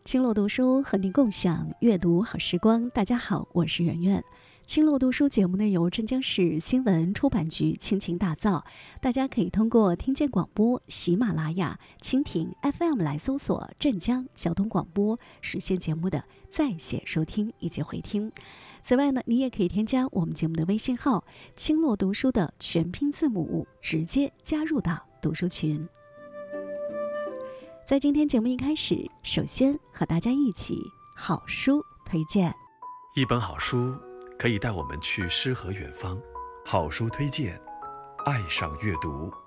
青落读书和您共享阅读好时光。大家好，我是圆圆。青落读书节目呢由镇江市新闻出版局倾情打造，大家可以通过听见广播、喜马拉雅、蜻蜓 FM 来搜索镇江交通广播，实现节目的在线收听以及回听。此外呢，你也可以添加我们节目的微信号青落读书的全拼字母，直接加入到读书群。在今天节目一开始，首先和大家一起好书推荐。 一本好书可以带我们去诗和远方，好书推荐，爱上阅读。